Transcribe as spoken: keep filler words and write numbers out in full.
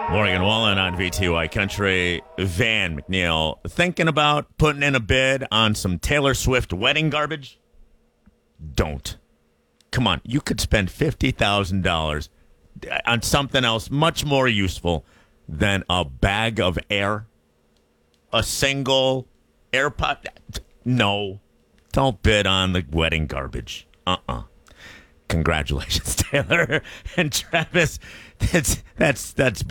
Morgan Wallen on V T Y Country. Van McNeil thinking about putting in a bid on some Taylor Swift wedding garbage? Don't. Come on, you could spend fifty thousand dollars on something else much more useful than a bag of air, a single AirPod. No, don't bid on the wedding garbage. Uh-uh. Congratulations, Taylor and Travis. That's that's that's.